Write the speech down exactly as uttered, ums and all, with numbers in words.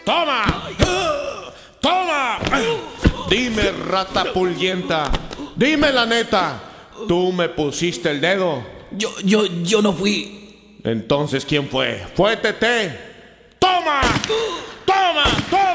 ¡Toma! ¡Toma! Dime, rata pulguienta. Dime la neta. ¿Tú me pusiste el dedo? Yo, yo, yo no fui. Entonces, ¿quién fue? ¿Fue Tete?